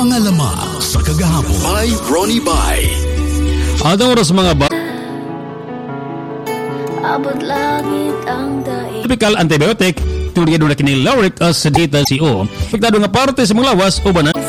Mga lamang sa kagahapon by Ronnie Bay. Adang oras mga ba? Abot langit ang daig. Typical antibiotic. Tuloy na kini lauric acid data CO. Pagtado nga parte sa mga lawas o banan.